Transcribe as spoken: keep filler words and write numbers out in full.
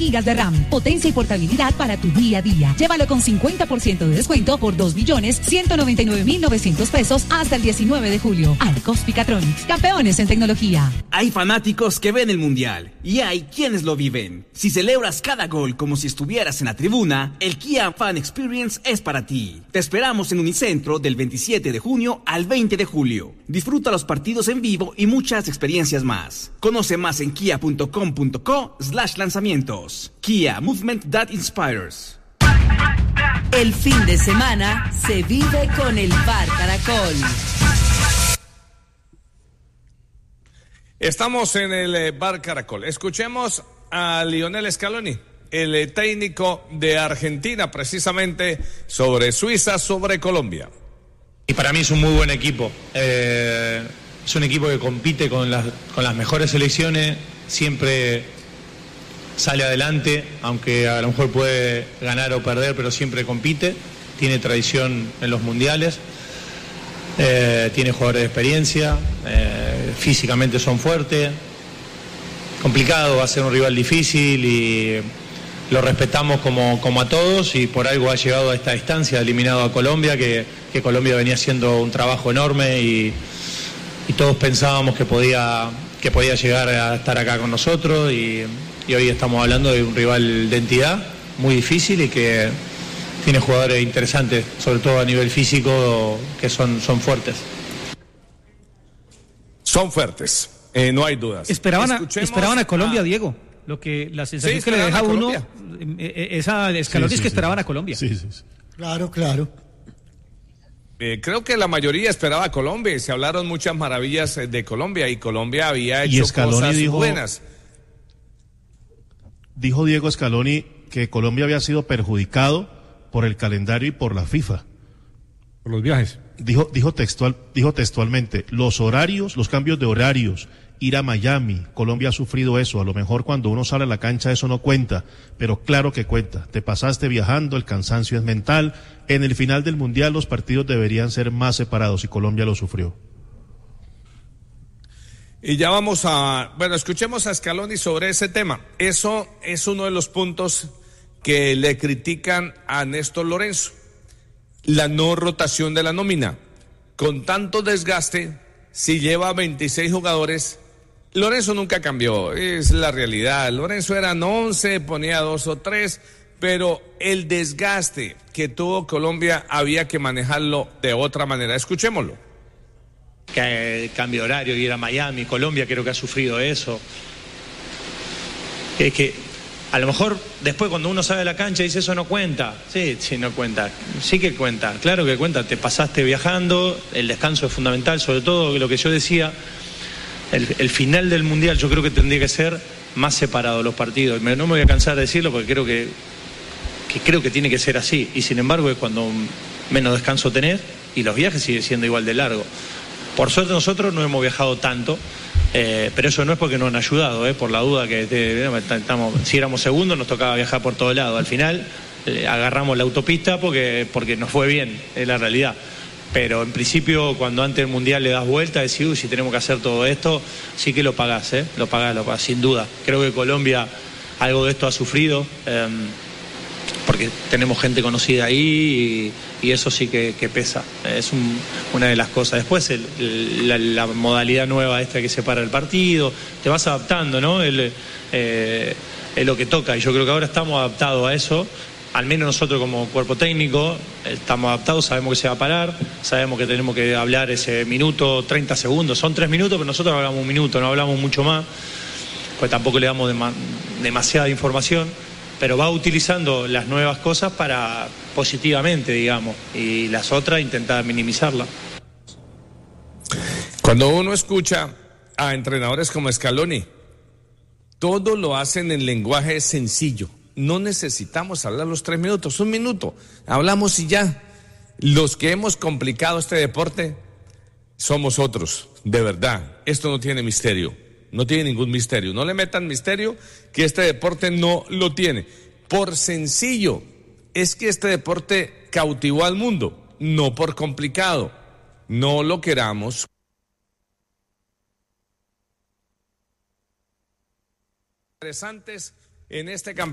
gigas de RAM, potencia y portabilidad para tu día a día. Llévalo con cincuenta por ciento de descuento por dos millones ciento noventa y nueve mil novecientos pesos hasta el diecinueve de julio. Alcos Picatronics, campeones en tecnología. Hay fanáticos que ven el Mundial y hay quienes lo viven. Si celebras cada gol como si estuvieras en la tribuna, el Kia Fan Experience es para ti. Te esperamos en Unicentro del veintisiete de junio al veinte de julio. Disfruta los partidos en vivo y muchas experiencias más. Conoce más en kia punto com punto co slash lanzamientos. Kia, movement that inspires. El fin de semana se vive con el Bar Caracol. Estamos en el Bar Caracol. Escuchemos a Lionel Scaloni, el técnico de Argentina, precisamente sobre Suiza, sobre Colombia. Y para mí es un muy buen equipo. Eh, es un equipo que compite con las, con las mejores selecciones, siempre sale adelante, aunque a lo mejor puede ganar o perder, pero siempre compite. Tiene tradición en los mundiales, eh, tiene jugadores de experiencia, eh, físicamente son fuertes. Complicado, va a ser un rival difícil y lo respetamos como, como a todos, y por algo ha llegado a esta instancia, ha eliminado a Colombia, que, que Colombia venía haciendo un trabajo enorme y, y todos pensábamos que podía, que podía llegar a estar acá con nosotros, y, y hoy estamos hablando de un rival de entidad muy difícil y que tiene jugadores interesantes, sobre todo a nivel físico, que son, son fuertes. Son fuertes, eh, no hay dudas. Esperaban a, esperaban a Colombia, a... Diego. Lo que la sensación sí, que le deja a uno, eh, esa escalón sí, sí, es que sí, esperaban sí. a Colombia. Sí, sí, sí. Claro, claro. Eh, creo que la mayoría esperaba a Colombia y se hablaron muchas maravillas de Colombia, y Colombia había hecho cosas dijo, buenas. Dijo Diego Scaloni que Colombia había sido perjudicado por el calendario y por la FIFA. Por los viajes. Dijo, dijo textual, dijo textualmente, los horarios, los cambios de horarios, ir a Miami, Colombia ha sufrido eso, a lo mejor cuando uno sale a la cancha eso no cuenta, pero claro que cuenta, te pasaste viajando, el cansancio es mental, en el final del Mundial los partidos deberían ser más separados y Colombia lo sufrió. Y ya vamos a, bueno, escuchemos a Scaloni sobre ese tema. Eso es uno de los puntos que le critican a Néstor Lorenzo, la no rotación de la nómina. Con tanto desgaste, si lleva veintiséis jugadores, Lorenzo nunca cambió, es la realidad. Lorenzo eran once, ponía dos o tres, pero el desgaste que tuvo Colombia había que manejarlo de otra manera. Escuchémoslo. Que cambio de horario, ir a Miami, Colombia creo que ha sufrido eso. Que, que a lo mejor después cuando uno sale de la cancha dice eso no cuenta. Sí, sí, no cuenta. Sí que cuenta, claro que cuenta. Te pasaste viajando, el descanso es fundamental, sobre todo lo que yo decía. El, el final del Mundial yo creo que tendría que ser más separado los partidos. No me voy a cansar de decirlo porque creo que, que creo que tiene que ser así. Y sin embargo es cuando menos descanso tenés y los viajes siguen siendo igual de largos. Por suerte nosotros no hemos viajado tanto, eh, pero eso no es porque nos han ayudado, eh, por la duda que eh, estamos, si éramos segundos nos tocaba viajar por todo lado. Al final eh, agarramos la autopista porque, porque nos fue bien, es la realidad. Pero en principio, cuando antes del Mundial le das vuelta, decís, uy, si tenemos que hacer todo esto, sí que lo pagás, ¿eh? Lo pagás, lo pagás, sin duda. Creo que Colombia algo de esto ha sufrido, eh, porque tenemos gente conocida ahí y, y eso sí que, que pesa. Es un, una de las cosas. Después, el, el, la, la modalidad nueva esta que separa el partido, te vas adaptando, ¿no? El, eh, es lo que toca y yo creo que ahora estamos adaptados a eso. Al menos nosotros como cuerpo técnico estamos adaptados, sabemos que se va a parar, sabemos que tenemos que hablar ese minuto, treinta segundos, son tres minutos, pero nosotros hablamos un minuto, no hablamos mucho más, pues tampoco le damos dema- demasiada información, pero va utilizando las nuevas cosas para positivamente, digamos, y las otras intentar minimizarlas. Cuando uno escucha a entrenadores como Scaloni, todo lo hacen en lenguaje sencillo. No necesitamos hablar los tres minutos, un minuto, hablamos y ya. Los que hemos complicado este deporte somos otros, de verdad. Esto no tiene misterio, no tiene ningún misterio. No le metan misterio que este deporte no lo tiene. Por sencillo, es que este deporte cautivó al mundo, no por complicado. No lo queramos. Interesantes en este campeonato.